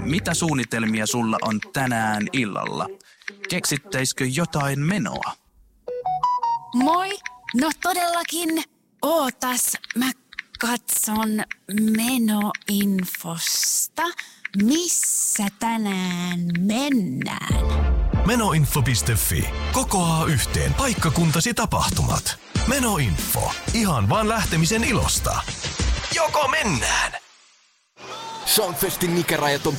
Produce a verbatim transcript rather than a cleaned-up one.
mitä suunnitelmia sulla on tänään illalla? Keksittäisikö jotain menoa? Moi! No todellakin. Ootas, mä katson menoinfosta. Missä tänään mennään? Menoinfo piste fi. Kokoaa yhteen paikkakuntasi tapahtumat. Menoinfo. Ihan vaan lähtemisen ilosta. Joko mennään? Soundfestin ikärajat on